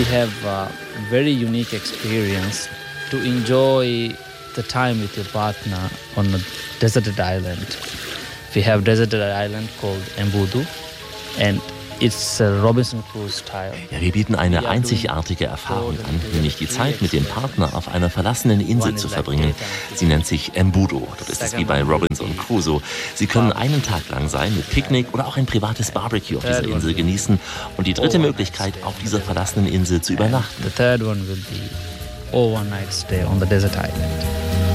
we have a very unique experience to enjoy the time with your partner on a deserted island. We have deserted island called Embudu, and it's a Robinson Crusoe style. Ja, wir bieten eine einzigartige Erfahrung an, nämlich die Zeit mit dem Partner auf einer verlassenen Insel zu verbringen. Sie nennt sich Embudu. Dort ist es wie bei Robinson Crusoe. Sie können einen Tag lang sein mit Picknick oder auch ein privates Barbecue auf dieser Insel genießen. Und die dritte Möglichkeit, auf dieser verlassenen Insel zu übernachten. The third one will be overnight stay on the desert island.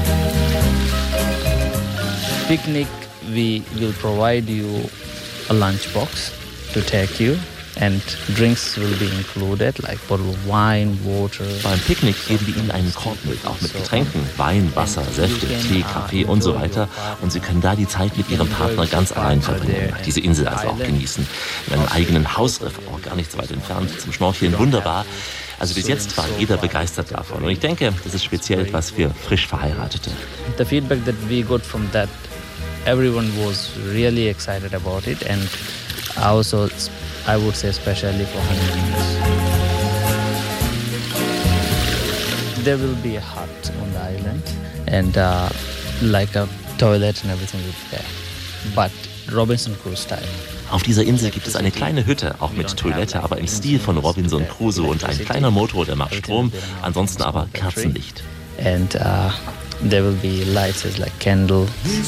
Picnic, we will provide you a lunchbox to take you, and drinks will be included, like bottle of wine, water. Beim Picknick geben wir Ihnen einen Korb mit, auch mit Getränken, Wein, Wasser, Säfte, Tee, Kaffee und so weiter. Und Sie können da die Zeit mit Ihrem Partner ganz allein verbringen, diese Insel also auch genießen. In einem eigenen Hausriff, auch gar nicht so weit entfernt, zum Schnorcheln wunderbar. Also bis jetzt war jeder begeistert davon. Und ich denke, das ist speziell etwas für frisch Verheiratete. The feedback that we got from that, everyone was really excited about it, and also I would say especially for honeymooners. There will be a hut on the island, and like a toilet and everything will be there, but Robinson Crusoe style. Auf dieser Insel gibt es eine kleine Hütte, auch mit Toilette, aber im Stil von Robinson Crusoe, und ein kleiner Motor, der macht Strom, ansonsten aber Kerzenlicht. And there will be lights as like candle.